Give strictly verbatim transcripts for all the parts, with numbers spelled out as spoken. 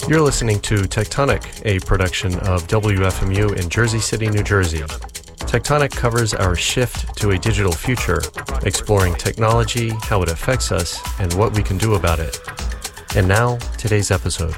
You're listening to Tectonic, a production of W F M U in Jersey City, New Jersey. Tectonic covers our shift to a digital future, exploring technology, how it affects us, and what we can do about it. And now, today's episode.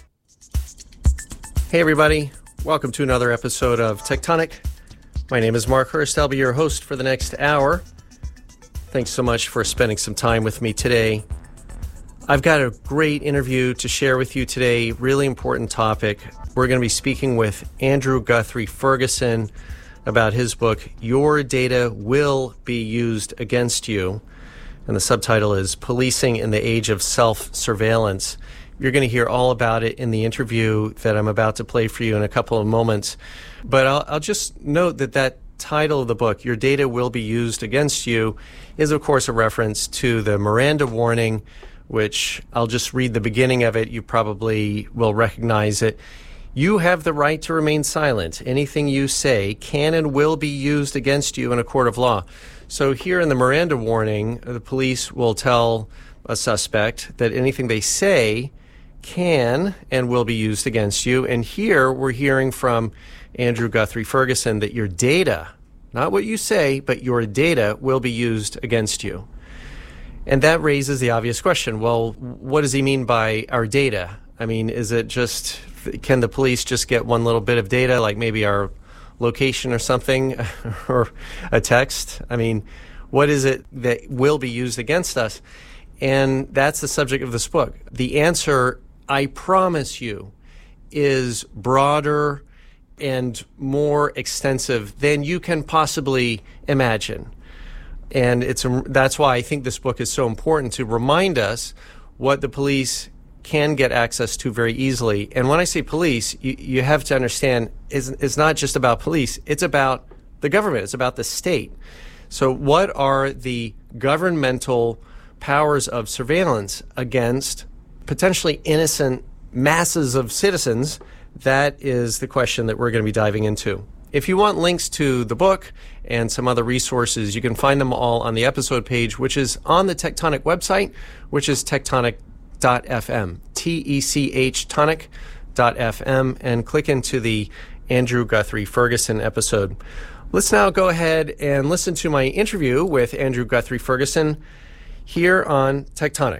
Hey everybody, welcome to another episode of Tectonic. My name is Mark Hurst. I'll be your host for the next hour. Thanks so much for spending some time with me today. I've got a great interview to share with you today, really important topic. We're going to be speaking with Andrew Guthrie Ferguson about his book, Your Data Will Be Used Against You. And the subtitle is Policing in the Age of Self-Surveillance. You're going to hear all about it in the interview that I'm about to play for you in a couple of moments. But I'll, I'll just note that that title of the book, Your Data Will Be Used Against You, is of course a reference to the Miranda warning, which I'll just read the beginning of it. You probably will recognize it. You have the right to remain silent. Anything you say can and will be used against you in a court of law. So here in the Miranda warning, the police will tell a suspect that anything they say can and will be used against you. And here we're hearing from Andrew Guthrie Ferguson that your data, not what you say, but your data will be used against you. And that raises the obvious question, well, what does he mean by our data? I mean, is it just, can the police just get one little bit of data, like maybe our location or something, or a text? I mean, what is it that will be used against us? And that's the subject of this book. The answer, I promise you, is broader and more extensive than you can possibly imagine. And it's a, that's why I think this book is so important, to remind us what the police can get access to very easily. And when I say police, you, you have to understand it's, it's not just about police. It's about the government. It's about the state. So what are the governmental powers of surveillance against potentially innocent masses of citizens? That is the question that we're going to be diving into. If you want links to the book and some other resources, you can find them all on the episode page, which is on the Tectonic website, which is tectonic dot f m, T E C H tonic dot f m, and click into the Andrew Guthrie Ferguson episode. Let's now go ahead and listen to my interview with Andrew Guthrie Ferguson here on Tectonic.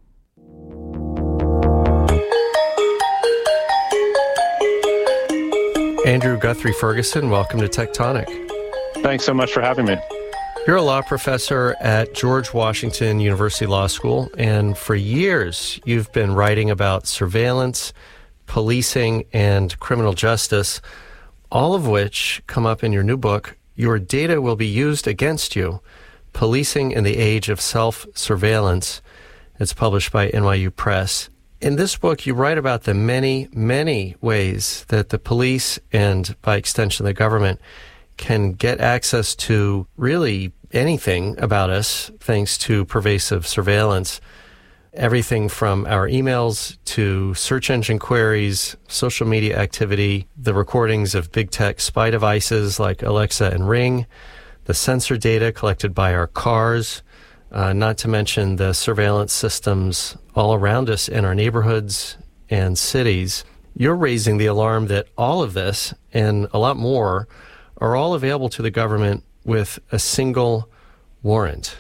Andrew Guthrie Ferguson, welcome to Tectonic. Thanks so much for having me. You're a law professor at George Washington University Law School, and for years you've been writing about surveillance, policing, and criminal justice, all of which come up in your new book, Your Data Will Be Used Against You, Policing in the Age of Self-Surveillance. It's published by N Y U Press. In this book, you write about the many, many ways that the police and, by extension, the government can get access to really anything about us thanks to pervasive surveillance. Everything from our emails to search engine queries, social media activity, the recordings of big tech spy devices like Alexa and Ring, the sensor data collected by our cars, Uh, not to mention the surveillance systems all around us in our neighborhoods and cities. You're raising the alarm that all of this and a lot more are all available to the government with a single warrant.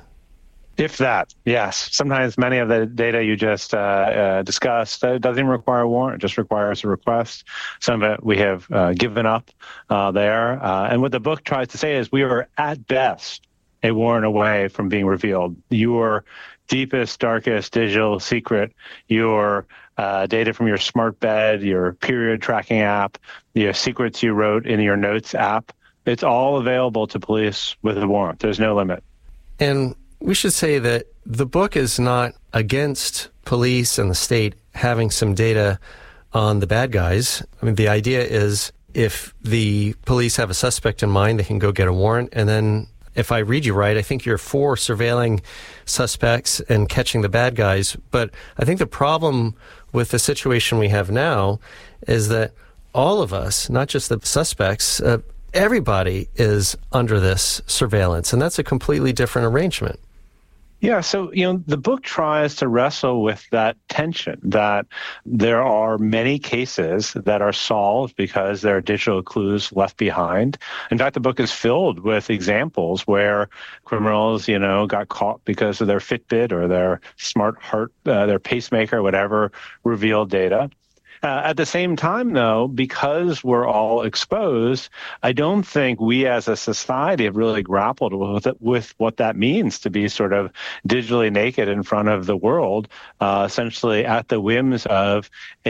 If that, yes. Sometimes many of the data you just uh, uh, discussed uh, doesn't even require a warrant, it just requires a request. Some of it we have uh, given up uh, there. Uh, and what the book tries to say is we are at best a warrant away from being revealed. Your deepest, darkest digital secret, your uh, data from your smart bed, your period tracking app, your secrets you wrote in your notes app, it's all available to police with a warrant. There's no limit. And we should say that the book is not against police and the state having some data on the bad guys. I mean, the idea is if the police have a suspect in mind, they can go get a warrant, and then if I read you right, I think you're for surveilling suspects and catching the bad guys. But I think the problem with the situation we have now is that all of us, not just the suspects, uh, everybody is under this surveillance. And that's a completely different arrangement. Yeah, so, you know, the book tries to wrestle with that tension that there are many cases that are solved because there are digital clues left behind. In fact, the book is filled with examples where criminals, you know, got caught because of their Fitbit or their smart heart, uh, their pacemaker, whatever, revealed data. Uh, at the same time, though, because we're all exposed, I don't think we as a society have really grappled with it, with what that means to be sort of digitally naked in front of the world, uh, essentially at the whims of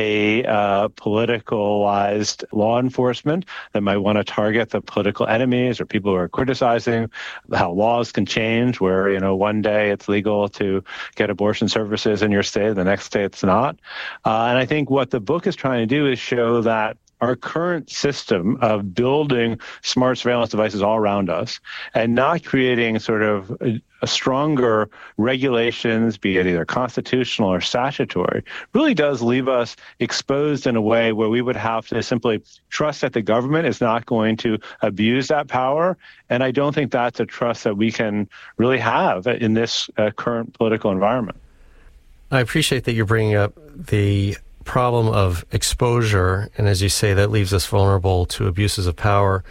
a uh, politicalized law enforcement that might want to target the political enemies or people who are criticizing how laws can change, where, you know, one day it's legal to get abortion services in your state, the next day it's not. Uh, and I think what the book is trying to do is show that our current system of building smart surveillance devices all around us and not creating sort of a, a stronger regulations, be it either constitutional or statutory, really does leave us exposed in a way where we would have to simply trust that the government is not going to abuse that power. And I don't think that's a trust that we can really have in this uh, current political environment. I appreciate that you're bringing up the problem of exposure, and as you say, that leaves us vulnerable to abuses of power,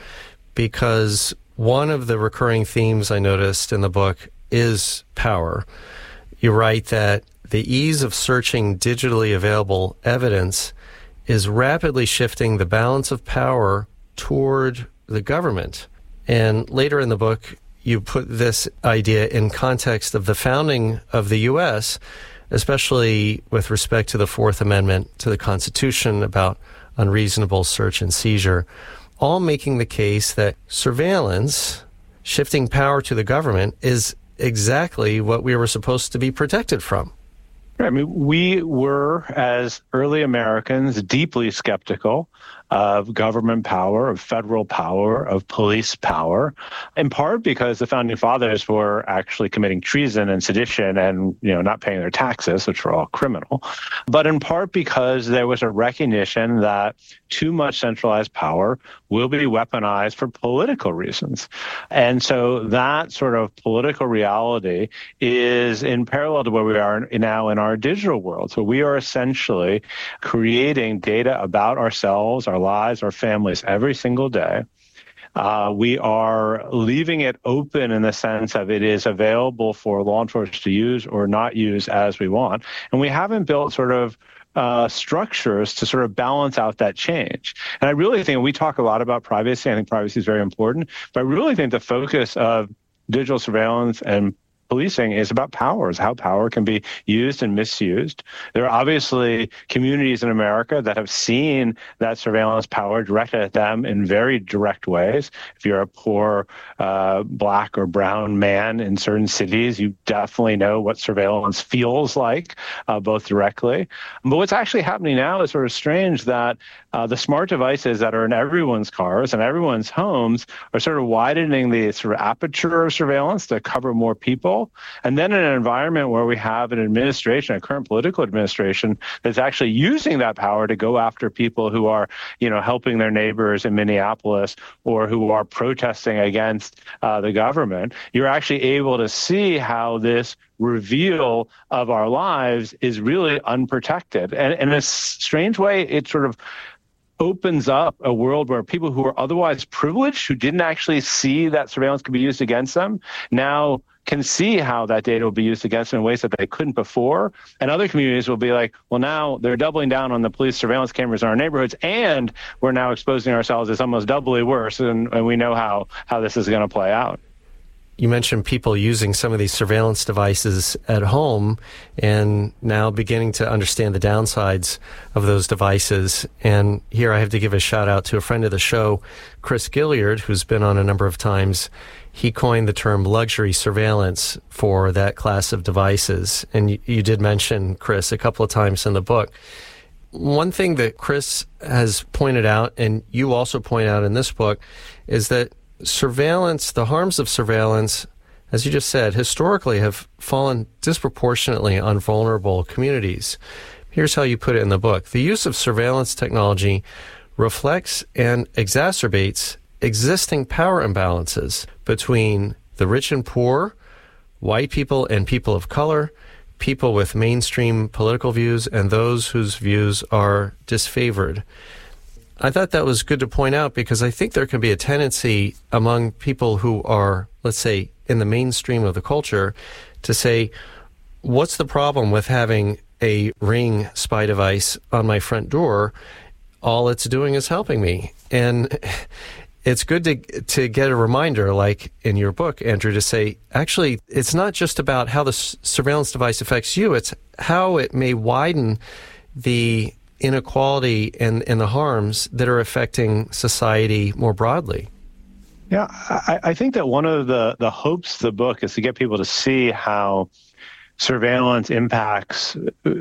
because one of the recurring themes I noticed in the book is power. You write that the ease of searching digitally available evidence is rapidly shifting the balance of power toward the government. And later in the book, you put this idea in context of the founding of the U S, especially with respect to the Fourth Amendment to the Constitution about unreasonable search and seizure, all making the case that surveillance, shifting power to the government, is exactly what we were supposed to be protected from. I mean, we were, as early Americans, deeply skeptical of government power, of federal power, of police power, in part because the founding fathers were actually committing treason and sedition and, you know, not paying their taxes, which were all criminal, but in part because there was a recognition that too much centralized power will be weaponized for political reasons. And so that sort of political reality is in parallel to where we are now in our digital world. So we are essentially creating data about ourselves, our lives, our families every single day. Uh, we are leaving it open in the sense of it is available for law enforcement to use or not use as we want. And we haven't built sort of uh, structures to sort of balance out that change. And I really think we talk a lot about privacy. I think privacy is very important, but I really think the focus of digital surveillance and policing is about powers, how power can be used and misused. There are obviously communities in America that have seen that surveillance power directed at them in very direct ways. If you're a poor uh, black or brown man in certain cities, you definitely know what surveillance feels like, uh, both directly. But what's actually happening now is sort of strange that uh, the smart devices that are in everyone's cars and everyone's homes are sort of widening the sort of aperture of surveillance to cover more people. And then in an environment where we have an administration, a current political administration, that's actually using that power to go after people who are, you know, helping their neighbors in Minneapolis or who are protesting against uh, the government, you're actually able to see how this reveal of our lives is really unprotected. And, and in a strange way, it sort of opens up a world where people who are otherwise privileged, who didn't actually see that surveillance could be used against them, now can see how that data will be used against them in ways that they couldn't before. And other communities will be like, well, now they're doubling down on the police surveillance cameras in our neighborhoods, and we're now exposing ourselves as almost doubly worse, and, and we know how, how this is going to play out. You mentioned people using some of these surveillance devices at home and now beginning to understand the downsides of those devices. And here I have to give a shout out to a friend of the show, Chris Gilliard, who's been on a number of times. He coined the term luxury surveillance for that class of devices. And you, you did mention Chris a couple of times in the book. One thing that Chris has pointed out, and you also point out in this book, is that surveillance, the harms of surveillance, as you just said, historically have fallen disproportionately on vulnerable communities. Here's how you put it in the book. The use of surveillance technology reflects and exacerbates existing power imbalances between the rich and poor, white people and people of color, people with mainstream political views, and those whose views are disfavored. I thought that was good to point out because I think there can be a tendency among people who are, let's say, in the mainstream of the culture to say, what's the problem with having a Ring spy device on my front door? All it's doing is helping me. And it's good to to get a reminder, like in your book, Andrew, to say, actually, it's not just about how the s- surveillance device affects you. It's how it may widen the inequality and, and the harms that are affecting society more broadly. Yeah, I, I think that one of the, the hopes of the book is to get people to see how surveillance impacts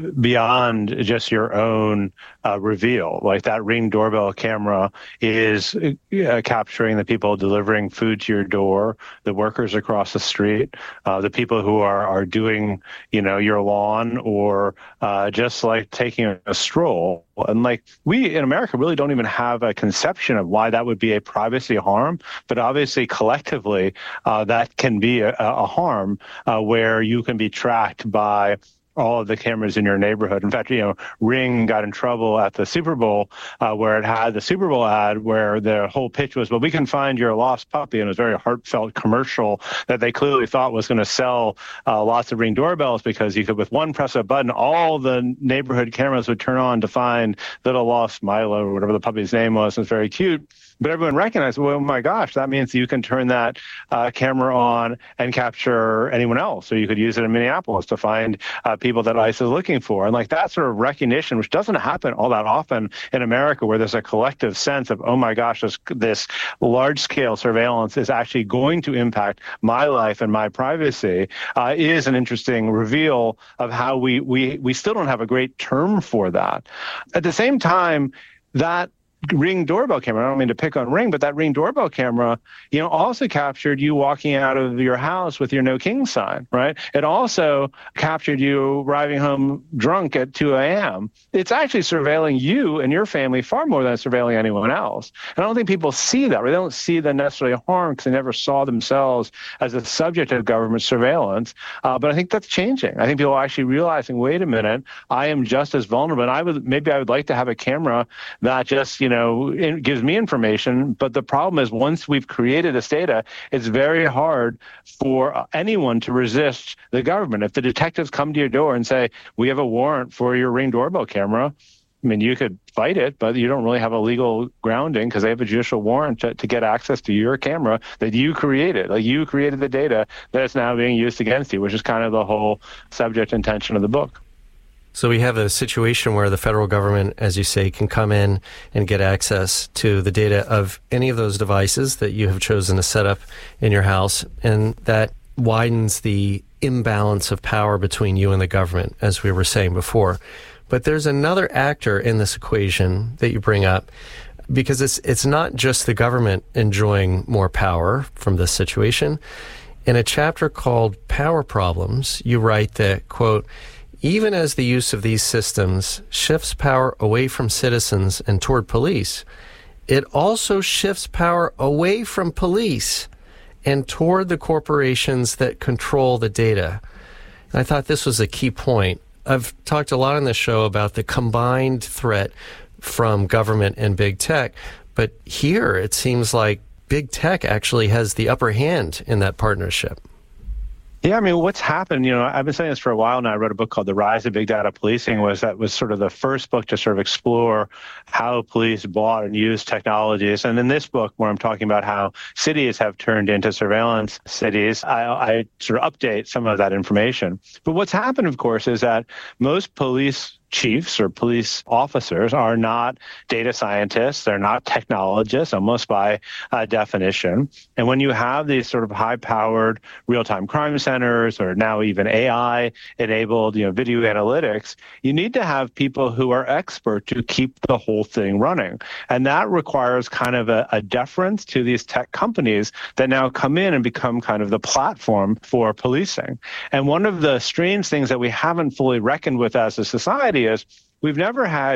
beyond just your own uh, reveal. Like that Ring doorbell camera is uh, capturing the people delivering food to your door, the workers across the street, uh, the people who are, are doing, you know, your lawn, or uh, just like taking a stroll. And like we in America really don't even have a conception of why that would be a privacy harm, but obviously collectively uh, that can be a, a harm uh, where you can be tracked by all of the cameras in your neighborhood. In fact, you know, Ring got in trouble at the Super Bowl uh, where it had the Super Bowl ad where the whole pitch was, well, we can find your lost puppy. And it was a very heartfelt commercial that they clearly thought was going to sell uh, lots of Ring doorbells because you could, with one press of a button, all the neighborhood cameras would turn on to find little lost Milo or whatever the puppy's name was. It was very cute. But everyone recognized, well, oh my gosh, that means you can turn that uh, camera on and capture anyone else. So you could use it in Minneapolis to find uh, people that ICE is looking for. And like that sort of recognition, which doesn't happen all that often in America, where there's a collective sense of, oh my gosh, this, this large-scale surveillance is actually going to impact my life and my privacy, uh, is an interesting reveal of how we, we, we still don't have a great term for that. At the same time, that Ring doorbell camera, I don't mean to pick on Ring, but that Ring doorbell camera, you know, also captured you walking out of your house with your no king sign, right? It also captured you arriving home drunk at two a.m. It's actually surveilling you and your family far more than it's surveilling anyone else. And I don't think people see that, or they don't see the necessarily harm because they never saw themselves as a subject of government surveillance. Uh, but I think that's changing. I think people are actually realizing, wait a minute, I am just as vulnerable. And I would maybe I would like to have a camera that just, you know, know, it gives me information. But the problem is once we've created this data, it's very hard for anyone to resist the government. If the detectives come to your door and say, we have a warrant for your Ring doorbell camera, I mean, you could fight it, but you don't really have a legal grounding because they have a judicial warrant to, to get access to your camera that you created. Like you created the data that's now being used against you, which is kind of the whole subject intention of the book. So we have a situation where the federal government, as you say, can come in and get access to the data of any of those devices that you have chosen to set up in your house, and that widens the imbalance of power between you and the government, as we were saying before. But there's another actor in this equation that you bring up, because it's it's not just the government enjoying more power from this situation. In a chapter called Power Problems, you write that, quote, even as the use of these systems shifts power away from citizens and toward police, it also shifts power away from police and toward the corporations that control the data. And I thought this was a key point. I've talked a lot on this show about the combined threat from government and big tech, but here it seems like big tech actually has the upper hand in that partnership. Yeah, I mean, what's happened, you know, I've been saying this for a while now. I wrote a book called The Rise of Big Data Policing, was that was sort of the first book to sort of explore how police bought and used technologies. And in this book, where I'm talking about how cities have turned into surveillance cities, I, I sort of update some of that information. But what's happened, of course, is that most police chiefs or police officers are not data scientists. They're not technologists, almost by uh, definition. And when you have these sort of high-powered real-time crime centers, or now even A I-enabled, you know, video analytics, you need to have people who are expert to keep the whole thing running. And that requires kind of a, a deference to these tech companies that now come in and become kind of the platform for policing. And one of the strange things that we haven't fully reckoned with as a society is we've never had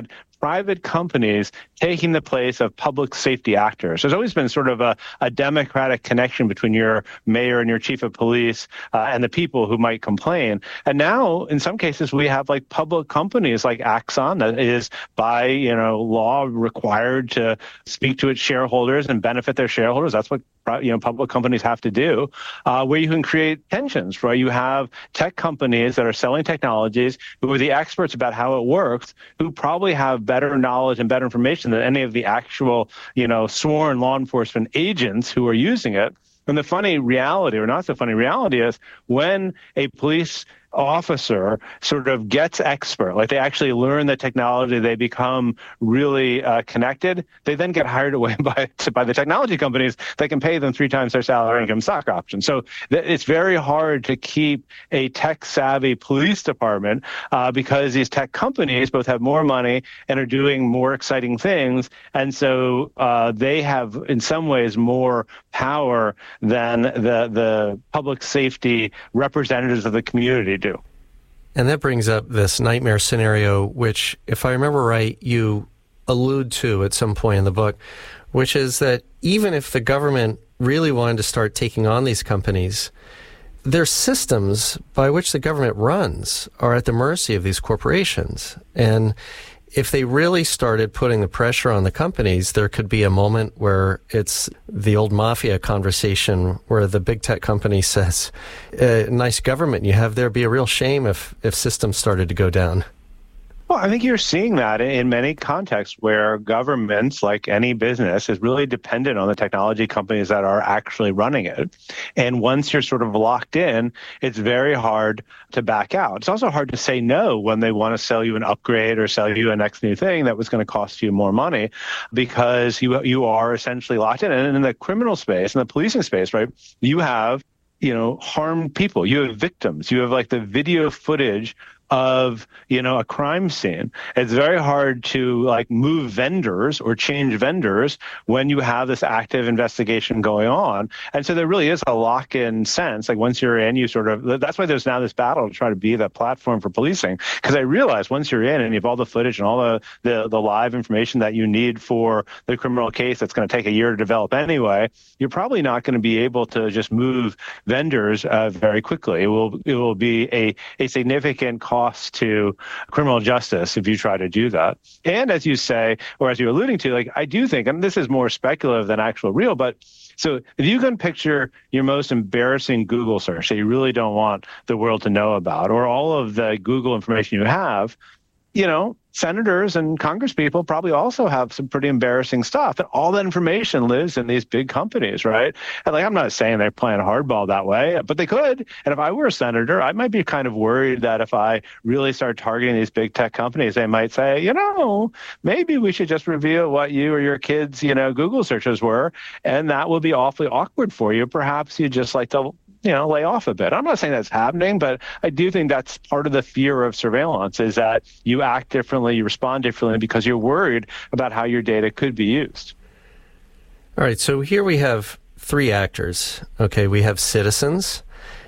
private companies taking the place of public safety actors. There's always been sort of a, a democratic connection between your mayor and your chief of police uh, and the people who might complain. And now, in some cases, we have like public companies like Axon that is by, you know, law required to speak to its shareholders and benefit their shareholders. That's what you know, public companies have to do, uh, where you can create tensions, right? You have tech companies that are selling technologies who are the experts about how it works, who probably have better knowledge and better information than any of the actual, you know, sworn law enforcement agents who are using it. And the funny reality, or not so funny reality, is when a police officer sort of gets expert, like they actually learn the technology, they become really uh, connected, they then get hired away by by the technology companies that can pay them three times their salary and give them stock options. So th- it's very hard to keep a tech-savvy police department uh, because these tech companies both have more money and are doing more exciting things. And so uh, they have, in some ways, more power than the, the public safety representatives of the community do. And that brings up this nightmare scenario, which, if I remember right, you allude to at some point in the book, which is that even if the government really wanted to start taking on these companies, their systems by which the government runs are at the mercy of these corporations. And if they really started putting the pressure on the companies, there could be a moment where it's the old mafia conversation where the big tech company says, uh, nice government you have there, be a real shame if, if systems started to go down. Well, I think you're seeing that in many contexts where governments, like any business, is really dependent on the technology companies that are actually running it. And once you're sort of locked in, it's very hard to back out. It's also hard to say no when they want to sell you an upgrade or sell you a next new thing that was going to cost you more money, because you you are essentially locked in. And in the criminal space, in the policing space, right, you have, you know, harmed people. You have victims. You have like the video footage of, you know, a crime scene. It's very hard to like move vendors or change vendors when you have this active investigation going on. And so there really is a lock-in sense. Like once you're in, you sort of, that's why there's now this battle to try to be the platform for policing. Because I realize once you're in and you have all the footage and all the, the, the live information that you need for the criminal case that's going to take a year to develop anyway, you're probably not going to be able to just move vendors uh, very quickly. It will, it will be a, a significant cost cost to criminal justice if you try to do that. And as you say, or as you're alluding to, like I do think, and this is more speculative than actual real, but so if you can picture your most embarrassing Google search that you really don't want the world to know about, or all of the Google information you have, you know, senators and congresspeople probably also have some pretty embarrassing stuff. And all that information lives in these big companies, right? And like, I'm not saying they're playing hardball that way, but they could. And if I were a senator, I might be kind of worried that if I really start targeting these big tech companies, they might say, you know, maybe we should just reveal what you or your kids, you know, Google searches were. And that will be awfully awkward for you. Perhaps you just like to, you know, lay off a bit. I'm not saying that's happening, but I do think that's part of the fear of surveillance is that you act differently, you respond differently because you're worried about how your data could be used. All right, so here we have three actors. Okay, we have citizens,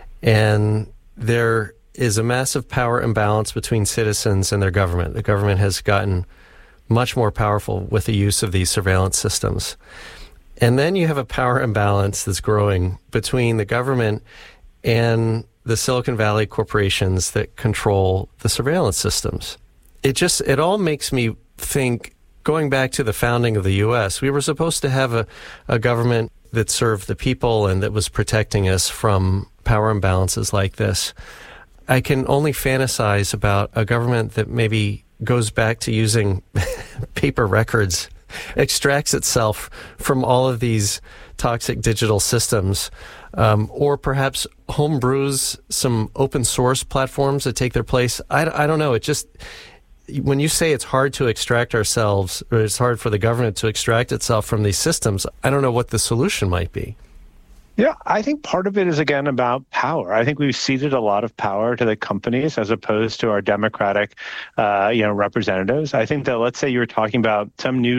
and there is a massive power imbalance between citizens and their government. The government has gotten much more powerful with the use of these surveillance systems. And then you have a power imbalance that's growing between the government and the Silicon Valley corporations that control the surveillance systems. It just, it all makes me think, going back to the founding of the U S, we were supposed to have a, a government that served the people and that was protecting us from power imbalances like this. I can only fantasize about a government that maybe goes back to using paper records, extracts itself from all of these toxic digital systems, um, or perhaps homebrews some open source platforms that take their place. I, I don't know. It just, when you say it's hard to extract ourselves, or it's hard for the government to extract itself from these systems, I don't know what the solution might be. Yeah, I think part of it is, again, about power. I think we've ceded a lot of power to the companies as opposed to our democratic, uh, you know, representatives. I think that, let's say you were talking about some new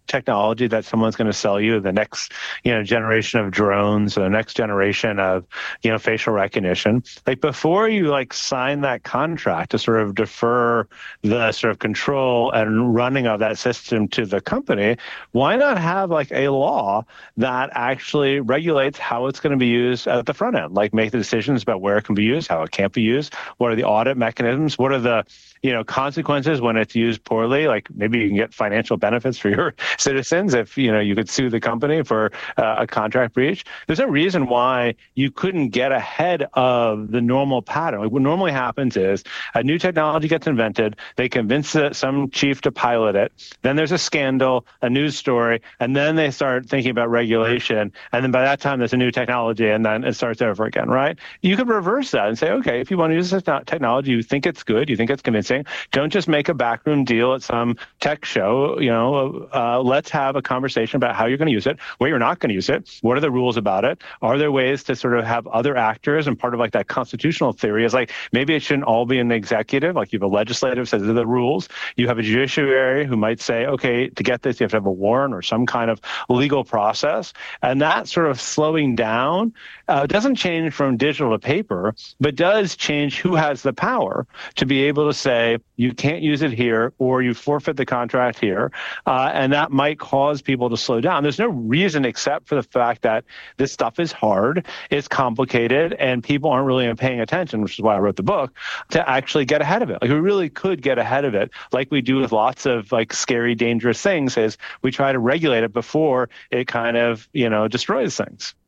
technology that someone's going to sell you, the next, you know, generation of drones, or the next generation of, you know, facial recognition, like before you like sign that contract to sort of defer the sort of control and running of that system to the company, why not have like a law that actually regulates how it's going to be used at the front end, like make the decisions about where it can be used, how it can't be used, what are the audit mechanisms, what are the, you know, consequences when it's used poorly, like maybe you can get financial benefits for your citizens if, you know, you could sue the company for uh, a contract breach. There's no reason why you couldn't get ahead of the normal pattern. Like what normally happens is a new technology gets invented, they convince some chief to pilot it, then there's a scandal, a news story, and then they start thinking about regulation, and then by that time there's a new technology, and then it starts over again, right? You could reverse that and say, okay, if you want to use this technology, you think it's good, you think it's convincing, don't just make a backroom deal at some tech show. You know, uh, let's have a conversation about how you're going to use it, where you're not going to use it, what are the rules about it, are there ways to sort of have other actors, and part of like that constitutional theory is like maybe it shouldn't all be in the executive, like you have a legislative says are the rules, you have a judiciary who might say, okay, to get this you have to have a warrant or some kind of legal process, and that sort of slowing down uh, doesn't change from digital to paper, but does change who has the power to be able to say you can't use it here, or you forfeit the contract here, uh, and that might cause people to slow down. There's no reason except for the fact that this stuff is hard, it's complicated, and people aren't really paying attention, which is why I wrote the book, to actually get ahead of it. Like we really could get ahead of it, like we do with lots of like scary, dangerous things, is we try to regulate it before it kind of, you know, destroys things.